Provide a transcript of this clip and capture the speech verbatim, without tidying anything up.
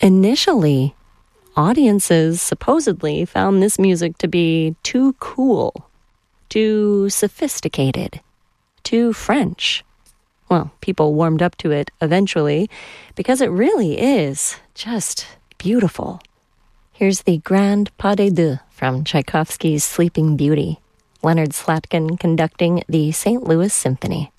Initially, audiences supposedly found this music to be too cool, too sophisticated, too French. Well, people warmed up to it eventually because it really is just beautiful. Here's the Grand Pas de Deux from Tchaikovsky's Sleeping Beauty, Leonard Slatkin conducting the Saint Louis Symphony.